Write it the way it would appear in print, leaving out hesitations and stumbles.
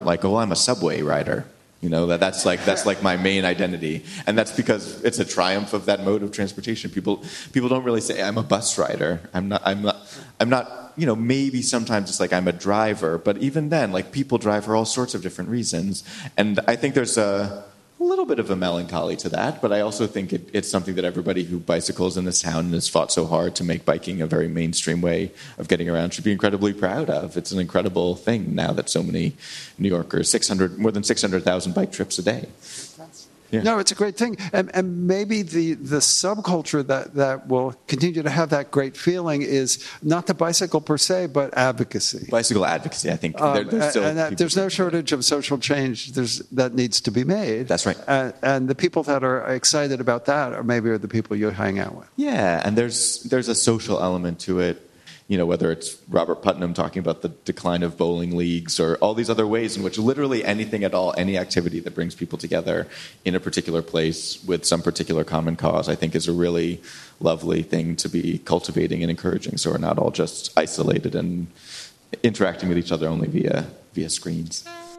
like, oh, I'm a subway rider. You know, that's like my main identity, and that's because it's a triumph of that mode of transportation. People don't really say I'm a bus rider. I'm not. You know, maybe sometimes it's like I'm a driver, but even then, like, people drive for all sorts of different reasons, and I think there's a little bit of a melancholy to that, but I also think it's something that everybody who bicycles in this town and has fought so hard to make biking a very mainstream way of getting around should be incredibly proud of. It's an incredible thing now that so many New Yorkers, more than 600,000 bike trips a day. Yeah. No, it's a great thing. And maybe the subculture that will continue to have that great feeling is not the bicycle per se, but advocacy. Bicycle advocacy, I think. There's no shortage of social change that needs to be made. That's right. And the people that are excited about that are the people you hang out with. Yeah, and there's a social element to it. You know, whether it's Robert Putnam talking about the decline of bowling leagues or all these other ways in which literally anything at all, any activity that brings people together in a particular place with some particular common cause, I think is a really lovely thing to be cultivating and encouraging, so we're not all just isolated and interacting with each other only via screens.